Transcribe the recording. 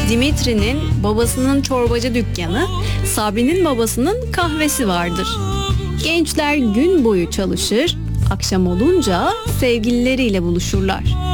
Dimitri'nin babasının çorbacı dükkanı, Sabri'nin babasının kahvesi vardır. Gençler gün boyu çalışır, akşam olunca sevgilileriyle buluşurlar.